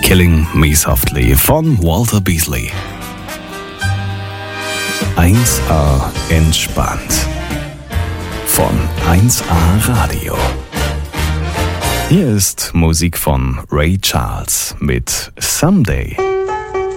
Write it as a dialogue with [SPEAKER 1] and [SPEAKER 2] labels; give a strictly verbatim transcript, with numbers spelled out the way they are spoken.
[SPEAKER 1] Killing Me Softly von Walter Beasley. eins A entspannt von eins A Radio. Hier ist Musik von Ray Charles mit Someday.